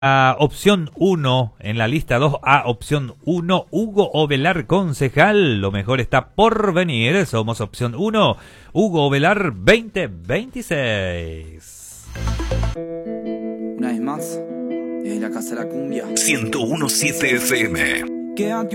Opción 1 en la lista 2A, opción 1, Hugo Ovelar, concejal. Lo mejor está por venir. Somos opción 1, Hugo Ovelar 2026. Una vez más, desde la Casa de la Cumbia 101.7 FM.